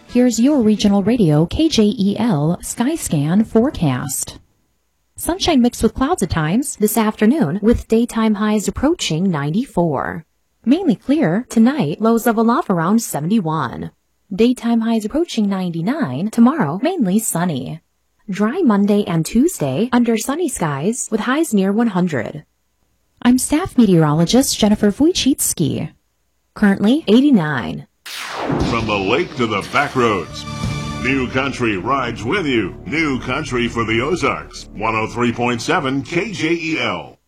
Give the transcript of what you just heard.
Here's your regional radio KJEL Skyscan forecast. Sunshine mixed with clouds at times this afternoon with daytime highs approaching 94. Mainly clear tonight, lows level off around 71. Daytime highs approaching 99, tomorrow mainly sunny. Dry Monday and Tuesday under sunny skies with highs near 100. I'm staff meteorologist Jennifer Wojcicki. Currently 89. From the lake to the back roads, New Country rides with you. New Country for the Ozarks, 103.7 KJEL.